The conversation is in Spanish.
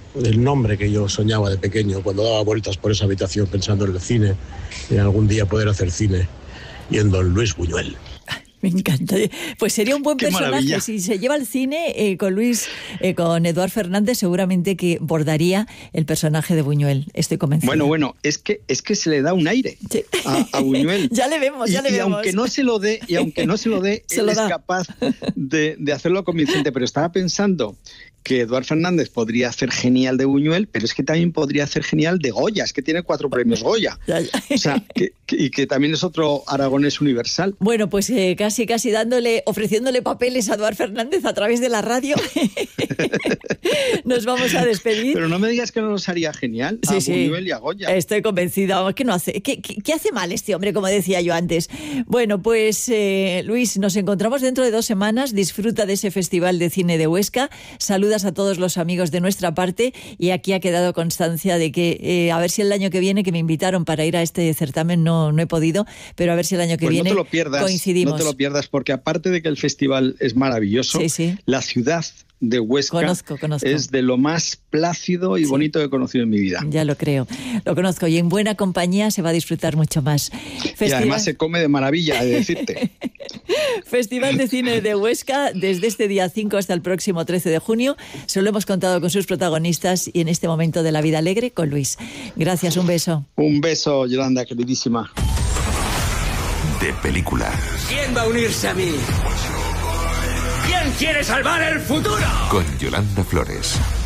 el nombre que yo soñaba de pequeño cuando daba vueltas por esa habitación pensando en el cine, en algún día poder hacer cine, y en don Luis Buñuel. Me encanta. Pues sería un buen personaje. Maravilla. Si se lleva al cine con Eduard Fernández, seguramente que bordaría el personaje de Buñuel. Estoy convencida. Bueno, es que se le da un aire sí. a Buñuel. Ya le vemos. Y aunque no se lo dé, él es capaz de hacerlo convincente. Pero estaba pensando que Eduard Fernández podría hacer genial de Buñuel, pero es que también podría hacer genial de Goya, es que tiene 4 premios Goya. Ya. O sea, que también es otro aragonés universal. Bueno, pues casi ofreciéndole papeles a Eduard Fernández a través de la radio. Nos vamos a despedir. Pero no me digas que no nos haría genial a Buñuel y a Goya. Estoy convencida. ¿Qué no hace? ¿Qué hace mal este hombre, como decía yo antes? Bueno, pues Luis, nos encontramos dentro de 2 semanas. Disfruta de ese Festival de Cine de Huesca. Saludas a todos los amigos de nuestra parte, y aquí ha quedado constancia de que a ver si el año que viene, que me invitaron para ir a este certamen, no he podido, pero a ver si el año que viene coincidimos. No te lo pierdas, porque aparte de que el festival es maravilloso, la ciudad de Huesca conozco. Es de lo más plácido y bonito que he conocido en mi vida. Ya lo creo, lo conozco, y en buena compañía se va a disfrutar mucho más. Y además se come de maravilla, he de decirte. Festival de Cine de Huesca, desde este día 5 hasta el próximo 13 de junio. Solo hemos contado con sus protagonistas y en este momento de la vida alegre con Luis. Gracias, un beso. Un beso, Yolanda, queridísima. De película. ¿Quién va a unirse a mí? ¿Quién quiere salvar el futuro? Con Yolanda Flores.